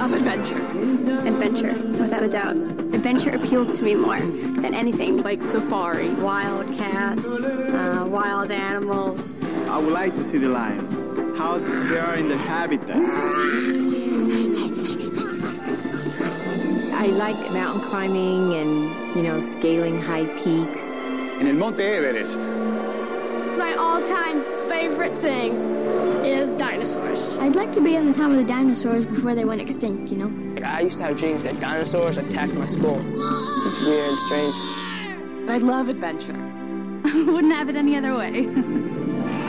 of adventure. Adventure, without a doubt. Adventure appeals to me more than anything. Like safari. Wild cats, wild animals. I would like to see the lions, how they are in their habitat. I like mountain climbing and, scaling high peaks. In el Monte Everest. My all-time favorite thing is dinosaurs. I'd like to be in the time of the dinosaurs before they went extinct, I used to have dreams that dinosaurs attacked my school. This is weird and strange. I love adventure. Wouldn't have it any other way.